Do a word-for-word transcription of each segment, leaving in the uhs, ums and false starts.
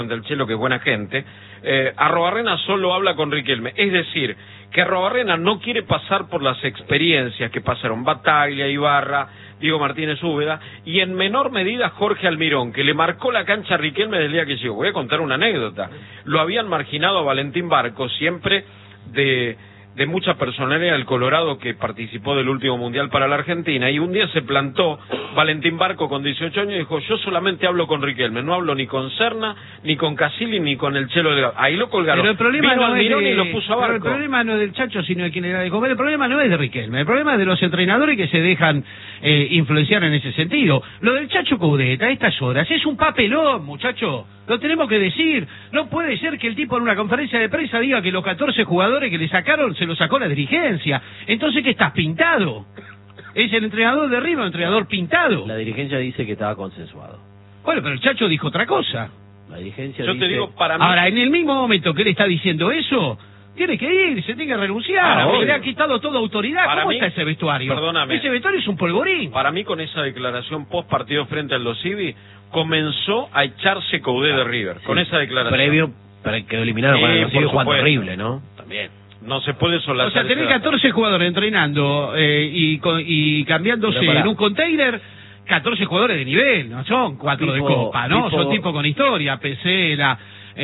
del Chelo, que es buena gente, eh, Arruabarrena solo habla con Riquelme. Es decir, que Arruabarrena no quiere pasar por las experiencias que pasaron Bataglia, Ibarra, Diego Martínez Úbeda, y en menor medida Jorge Almirón, que le marcó la cancha a Riquelme desde el día que llegó. Voy a contar una anécdota. Lo habían marginado a Valentín Barco, siempre de... de mucha personalidad del Colorado, que participó del último Mundial para la Argentina, y un día se plantó Valentín Barco con dieciocho años y dijo: yo solamente hablo con Riquelme, no hablo ni con Serna, ni con Casilli, ni con el Chelo Delgado. Ahí lo colgaron. Pero el problema Vino no Almirón es de, y lo puso a Barco. Pero el problema no es del Chacho, sino de quien le da de comer. El problema no es de Riquelme, el problema es de los entrenadores que se dejan eh, influenciar en ese sentido. Lo del Chacho Coudet a estas horas es un papelón, muchacho. Lo tenemos que decir. No puede ser que el tipo en una conferencia de prensa diga que los catorce jugadores que le sacaron se los sacó la dirigencia. Entonces, ¿qué estás pintado? Es el entrenador de River, el entrenador pintado. La dirigencia dice que estaba consensuado. Bueno, pero el Chacho dijo otra cosa. La dirigencia Yo dice... te digo, para mí... Ahora, en el mismo momento que él está diciendo eso, tiene que ir, se tiene que renunciar, Para porque mí- le ha quitado toda autoridad. Para ¿Cómo mí- está ese vestuario? Perdóname. Ese vestuario es un polvorín. Para mí, con esa declaración post partido frente al Dosivi, comenzó a echarse Coudet de River. Con Sí. esa declaración. Previo, para que lo eliminaron Sí, con el por Rocío jugando supuesto. horrible, ¿no? También. No se puede solazar. O sea, tener ese dato. catorce jugadores entrenando eh, y, co- y cambiándose Pero pará. en un container, catorce jugadores de nivel, no son cuatro de Tipo- copa, ¿no? tipo- Son tipos con historia, Pesela,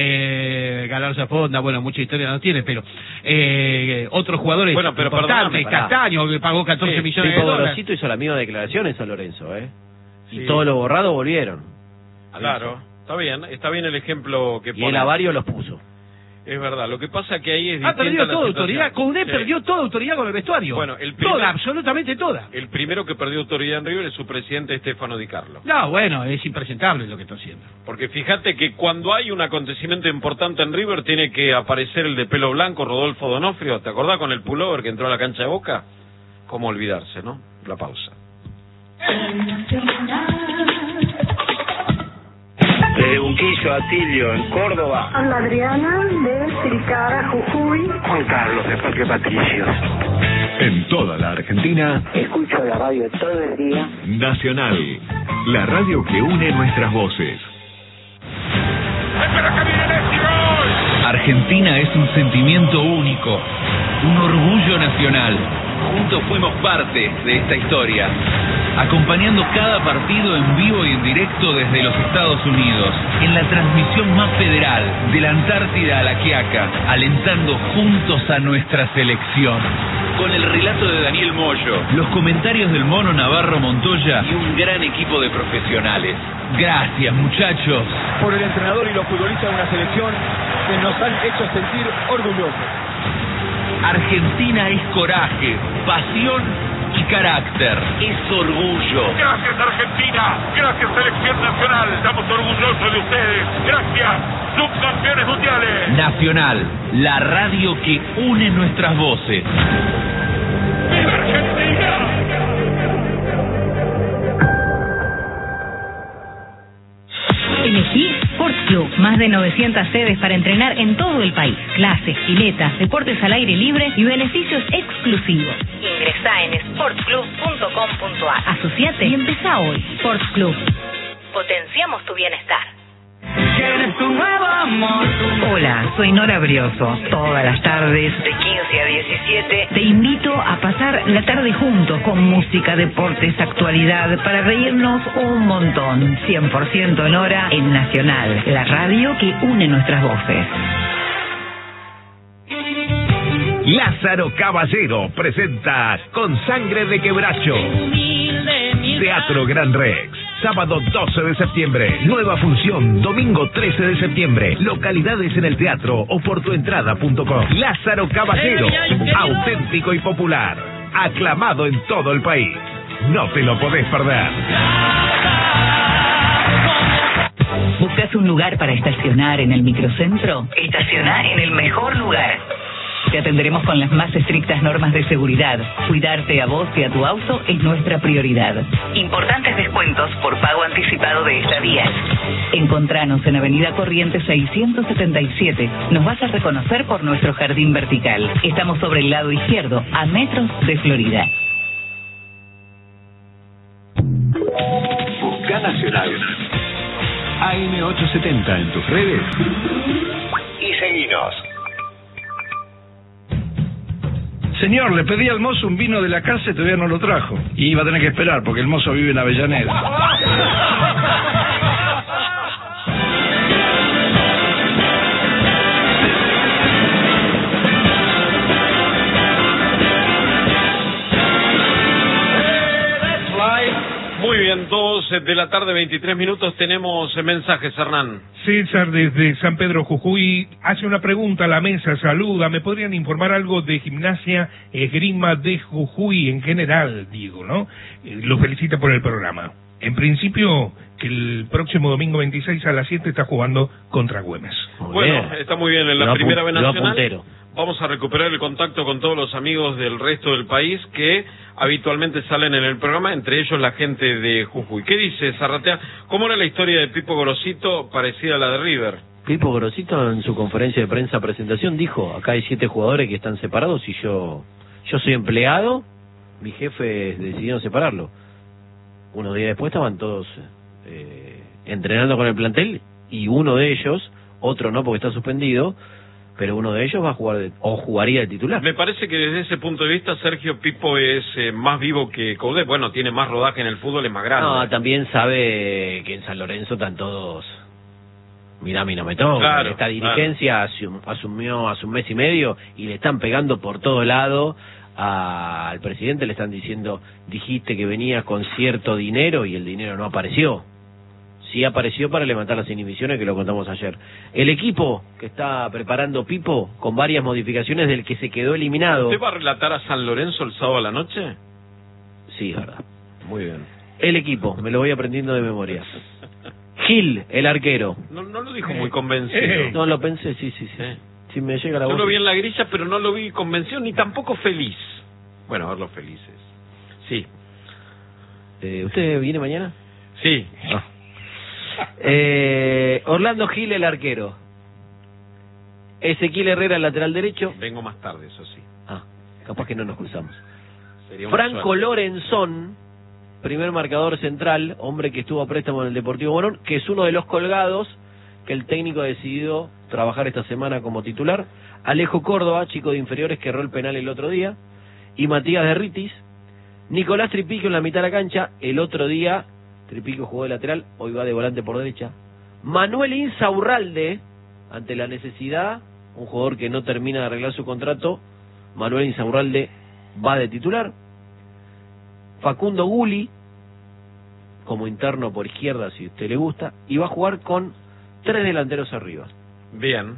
eh, Galarza Fonda, bueno, mucha historia no tiene, pero eh, otros jugadores Bueno, pero importantes, perdóname, pará. Castaño, que pagó catorce Sí, millones Tipo de dólares. Gorosito hizo la misma declaración en San Lorenzo, ¿eh? Sí. Y todos los borrados volvieron. Claro, está bien, está bien el ejemplo que Y pone. el Avario los puso. Es verdad, lo que pasa que ahí es Ha distinta perdido la toda situación. autoridad, Coudet Sí. perdió toda autoridad con el vestuario. Bueno, el primer- Toda, absolutamente toda. El primero que perdió autoridad en River es su presidente Estefano Di Carlo. No, bueno, es impresentable lo que está haciendo. Porque fíjate que cuando hay un acontecimiento importante en River tiene que aparecer el de pelo blanco, Rodolfo Donofrio. ¿Te acordás con el pullover que entró a la cancha de Boca? ¿Cómo olvidarse, no? La pausa. De Unquillo a Tilio, en Córdoba. Habla Adriana de Tilcara, Jujuy. Juan Carlos, de Parque Patricios. En toda la Argentina, Escucho la radio todo el día. Nacional, la radio que une nuestras voces. Argentina es un sentimiento único, un orgullo nacional. Juntos fuimos parte de esta historia, acompañando cada partido en vivo y en directo desde los Estados Unidos, en la transmisión más federal, de la Antártida a la Quiaca, alentando juntos a nuestra selección. Con el relato de Daniel Moyo, los comentarios del Mono Navarro Montoya y un gran equipo de profesionales. Gracias, muchachos. Por el entrenador y los futbolistas de una selección que nos han hecho sentir orgullosos. Argentina es coraje, pasión y carácter. Es orgullo. Gracias Argentina, gracias Selección Nacional, estamos orgullosos de ustedes, gracias, subcampeones mundiales. Nacional, la radio que une nuestras voces. ¡Viva Argentina! Elegí Sport Club, más de novecientas sedes para entrenar en todo el país. Clases, piletas, deportes al aire libre y beneficios exclusivos. Ingresá en sport club punto com punto a r. Asociate y empezá hoy. Sport Club. Potenciamos tu bienestar. Hola, soy Nora Brioso. Todas las tardes, de quince a diecisiete, te invito a pasar la tarde juntos con música, deportes, actualidad, para reírnos un montón. cien por ciento Nora en Nacional, la radio que une nuestras voces. Lázaro Caballero presenta Con Sangre de Quebracho. Teatro Gran Rex. Sábado doce de septiembre. Nueva función. Domingo trece de septiembre. Localidades en el teatro o por tu entrada punto com. Lázaro Caballero. Auténtico y popular. Aclamado en todo el país. No te lo podés perder. ¿Buscas un lugar para estacionar en el microcentro? Estacionar en el mejor lugar. Te atenderemos con las más estrictas normas de seguridad. Cuidarte a vos y a tu auto es nuestra prioridad. Importantes descuentos por pago anticipado de estadías. Encontranos en Avenida Corrientes seiscientos setenta y siete. Nos vas a reconocer por nuestro jardín vertical. Estamos sobre el lado izquierdo, a metros de Florida. Busca Nacional. A M ochocientos setenta en tus redes y seguinos. Señor, le pedí al mozo un vino de la casa y todavía no lo trajo. Y iba a tener que esperar porque el mozo vive en Avellaneda. Muy bien, dos de la tarde, veintitrés minutos, tenemos mensajes, Hernán. César desde San Pedro Jujuy hace una pregunta a la mesa, saluda, ¿me podrían informar algo de Gimnasia Esgrima de Jujuy en general, digo, ¿no? Eh, lo felicita por el programa. En principio, que el próximo domingo veintiséis a las siete está jugando contra Güemes. Muy bueno, bien. Está muy bien en la lo primera B nacional. Puntero. Vamos a recuperar el contacto con todos los amigos del resto del país que habitualmente salen en el programa, entre ellos la gente de Jujuy. ¿Qué dice Zarratea? ¿Cómo era la historia de Pipo Gorosito parecida a la de River? Pipo Gorosito en su conferencia de prensa presentación dijo, acá hay siete jugadores que están separados y yo yo soy empleado, mi jefe decidió separarlo. Unos días después estaban todos eh, entrenando con el plantel y uno de ellos, otro no porque está suspendido, pero uno de ellos va a jugar de, o jugaría de titular. Me parece que desde ese punto de vista Sergio Pipo es eh, más vivo que Coudet. Bueno, tiene más rodaje en el fútbol, es más grande. No, también sabe que en San Lorenzo están todos mirá, mira, me toca. Claro, esta dirigencia claro. asum, asumió hace un mes y medio y le están pegando por todo lado a, al presidente, le están diciendo, dijiste que venías con cierto dinero y el dinero no apareció. Sí apareció para levantar las inhibiciones, que lo contamos ayer. El equipo que está preparando Pipo, con varias modificaciones del que se quedó eliminado. ¿Usted va a relatar a San Lorenzo el sábado a la noche? Sí, es verdad. Muy bien. El equipo, me lo voy aprendiendo de memoria. Gil, el arquero. No, no lo dijo muy convencido. No, lo pensé, sí, sí, sí. ¿Eh? Si me llega la voz. Yo lo vi en la grilla, pero no lo vi convencido, ni tampoco feliz. Bueno, a ver los felices. Sí. Eh, ¿Usted viene mañana? Sí. Ah. Eh, Orlando Gil, el arquero. Ezequiel Herrera, el lateral derecho. Vengo más tarde, eso sí. Ah, capaz que no nos cruzamos. Sería una Franco suerte. Lorenzón, primer marcador central, hombre que estuvo a préstamo en el Deportivo Morón, que es uno de los colgados que el técnico ha decidido trabajar esta semana como titular. Alejo Córdoba, chico de inferiores que erró el penal el otro día. Y Matías Derritis. Nicolás Tripico en la mitad de la cancha. El otro día Tripico jugó de lateral, hoy va de volante por derecha. Manuel Insaurralde, ante la necesidad, un jugador que no termina de arreglar su contrato, Manuel Insaurralde va de titular. Facundo Guli, como interno por izquierda, si a usted le gusta, y va a jugar con tres delanteros arriba. Bien.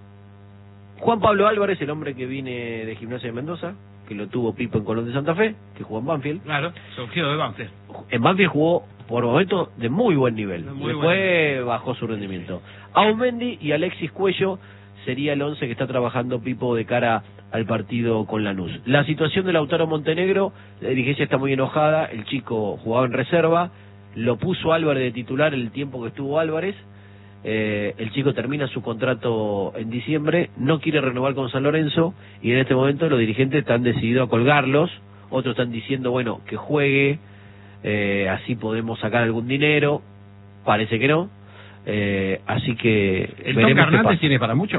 Juan Pablo Álvarez, el hombre que viene de Gimnasia de Mendoza, que lo tuvo Pipo en Colón de Santa Fe, que jugó en Banfield. Claro, surgido de Banfield. En Banfield jugó por momentos de muy buen nivel. Muy Después buen. bajó su rendimiento. Aumendi y Alexis Cuello sería el once que está trabajando Pipo de cara al partido con Lanús. La situación de Lautaro Montenegro, la dirigencia está muy enojada, el chico jugaba en reserva, lo puso Álvarez de titular el tiempo que estuvo Álvarez. Eh, el chico termina su contrato en diciembre, no quiere renovar con San Lorenzo y en este momento los dirigentes están decididos a colgarlos, otros están diciendo, bueno, que juegue, eh, así podemos sacar algún dinero, parece que no, eh, así que... ¿El Tom Hernández tiene para mucho?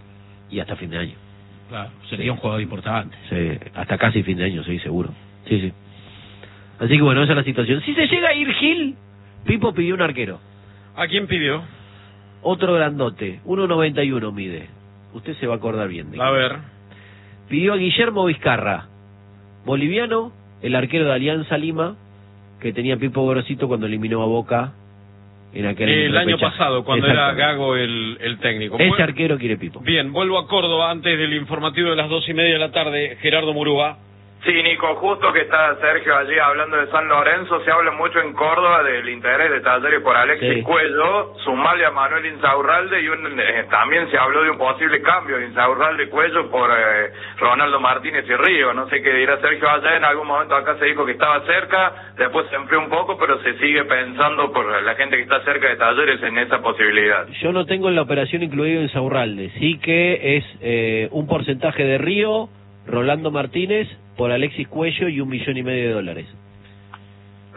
Y hasta fin de año. Claro, sería sí. un jugador importante. Sí, hasta casi fin de año, sí, seguro. Sí, sí. Así que bueno, esa es la situación. Si se llega a ir Gil, Pipo pidió un arquero. ¿A quién pidió? Otro grandote, uno noventa y uno mide. Usted se va a acordar bien de A ver. Pidió a Guillermo Vizcarra, boliviano, el arquero de Alianza Lima, que tenía Pipo Gorosito cuando eliminó a Boca en aquel El año repechaje. pasado, cuando era Gago el, el técnico. Ese Bueno, arquero quiere Pipo. Bien, vuelvo a Córdoba antes del informativo de las dos y media de la tarde. Gerardo Murúa. Sí, Nico, justo que está Sergio allí hablando de San Lorenzo, se habla mucho en Córdoba del interés de Talleres por Alexis Sí. Cuello, sumarle a Manuel Insaurralde y un, eh, también se habló de un posible cambio de Insaurralde-Cuello por eh, Ronaldo Martínez y Río. No sé qué dirá Sergio allá, en algún momento acá se dijo que estaba cerca, después se enfrió un poco, pero se sigue pensando por la gente que está cerca de Talleres en esa posibilidad. Yo no tengo en la operación incluido en Saurralde, sí que es eh, un porcentaje de Río, Rolando Martínez, por Alexis Cuello y un millón y medio de dólares.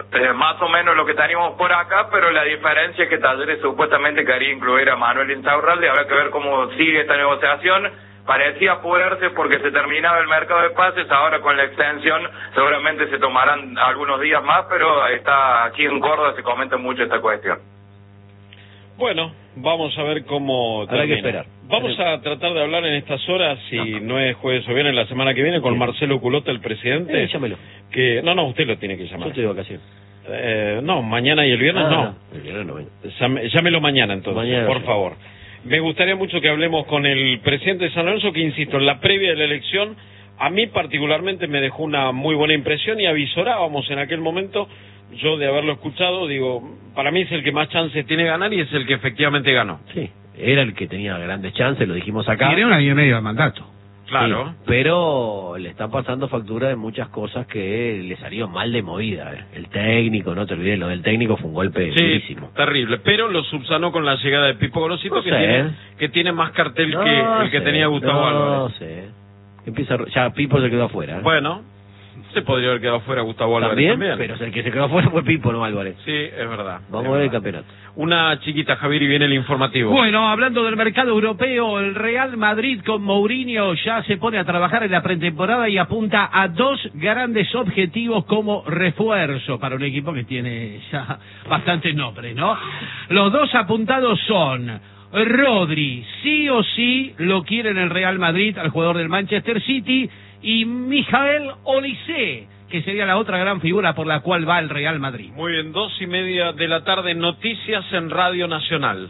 eh, más o menos lo que teníamos por acá, pero la diferencia es que Talleres supuestamente quería incluir a Manuel Insaurralde. Habrá que ver cómo sigue esta negociación. Parecía apurarse porque se terminaba el mercado de pases, ahora con la extensión seguramente se tomarán algunos días más, pero está aquí en Córdoba se comenta mucho esta cuestión. Bueno, vamos a ver cómo Habrá que esperar. Vamos a tratar de hablar en estas horas, si no, no es jueves o viernes, la semana que viene, con sí. Marcelo Culota, el presidente. Eh, llámelo. Que, no, no, usted lo tiene que llamar. Yo estoy de vacaciones. Eh, no, mañana y el viernes ah, no. El viernes no vengo. Llame, llámelo mañana entonces, mañana por sí. favor. Me gustaría mucho que hablemos con el presidente de San Lorenzo, que insisto, en la previa de la elección, a mí particularmente me dejó una muy buena impresión y avisorábamos en aquel momento, yo de haberlo escuchado, digo, para mí es el que más chances tiene de ganar y es el que efectivamente ganó. Sí, era el que tenía grandes chances, lo dijimos acá. Tiene un año y medio de mandato. Claro. Sí, pero le están pasando factura de muchas cosas que le salió mal de movida. El técnico, no te olvides, lo del técnico fue un golpe sí, durísimo. Terrible, pero lo subsanó con la llegada de Pipo Gorosito, no que, sé. tiene, que tiene más cartel no que el sé, que tenía Gustavo no Álvarez. No sé. Empieza, ya Pipo se quedó afuera. ¿eh? Bueno, se podría haber quedado afuera Gustavo Álvarez ¿También? también. Pero el que se quedó afuera fue Pipo, no Álvarez. Sí, es verdad. Vamos es a ver verdad. el campeonato. Una chiquita, Javier, y viene el informativo. Bueno, hablando del mercado europeo, el Real Madrid con Mourinho ya se pone a trabajar en la pretemporada y apunta a dos grandes objetivos como refuerzo para un equipo que tiene ya bastante nombre, ¿no? Los dos apuntados son Rodri, sí o sí lo quiere en el Real Madrid al jugador del Manchester City, y Michael Olise, que sería la otra gran figura por la cual va el Real Madrid. Muy bien, dos y media de la tarde, noticias en Radio Nacional.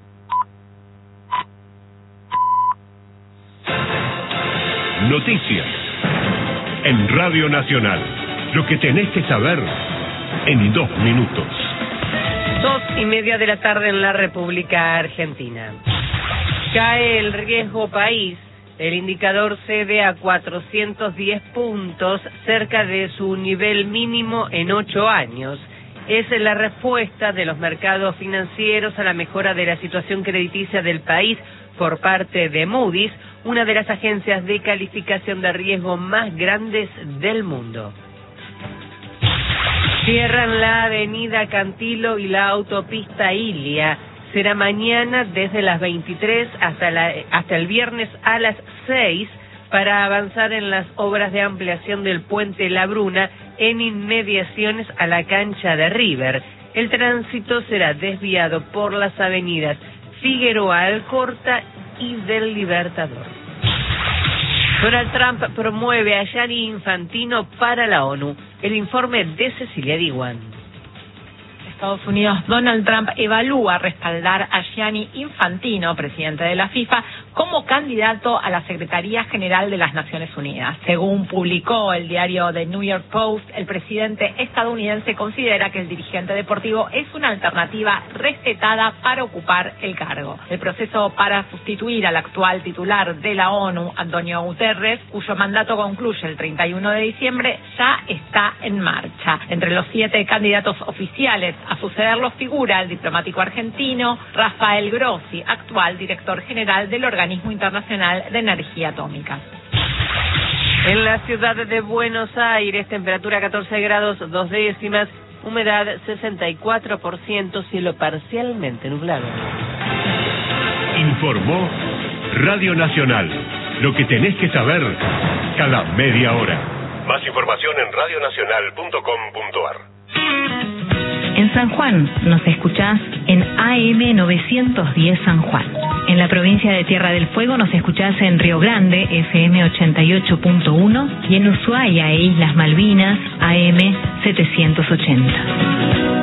Noticias en Radio Nacional. Lo que tenés que saber en dos minutos. Dos y media de la tarde en la República Argentina. Cae el riesgo país. El indicador cede a cuatrocientos diez puntos, cerca de su nivel mínimo en ocho años. Es la respuesta de los mercados financieros a la mejora de la situación crediticia del país por parte de Moody's, una de las agencias de calificación de riesgo más grandes del mundo. Cierran la avenida Cantilo y la autopista Ilia. Será mañana desde las veintitrés hasta, la, hasta el viernes a las seis para avanzar en las obras de ampliación del puente La Bruna en inmediaciones a la cancha de River. El tránsito será desviado por las avenidas Figueroa Alcorta y del Libertador. Donald Trump promueve a Gianni Infantino para la ONU. El informe de Cecilia Diwan. Estados Unidos, Donald Trump evalúa respaldar a Gianni Infantino, presidente de la FIFA, como candidato a la Secretaría General de las Naciones Unidas. Según publicó el diario The New York Post, el presidente estadounidense considera que el dirigente deportivo es una alternativa respetada para ocupar el cargo. El proceso para sustituir al actual titular de la ONU, Antonio Guterres, cuyo mandato concluye el treinta y uno de diciembre, ya está en marcha. Entre los siete candidatos oficiales a sucederlo figura el diplomático argentino Rafael Grossi, actual director general del Organismo Internacional de Energía Atómica. En la ciudad de Buenos Aires, temperatura catorce grados dos décimas, humedad sesenta y cuatro por ciento, cielo parcialmente nublado. Informó Radio Nacional. Lo que tenés que saber cada media hora. Más información en radio nacional punto com punto a r. En San Juan nos escuchás en A M novecientos diez San Juan. En la provincia de Tierra del Fuego nos escuchás en Río Grande, F M ochenta y ocho punto uno, y en Ushuaia e Islas Malvinas, A M setecientos ochenta.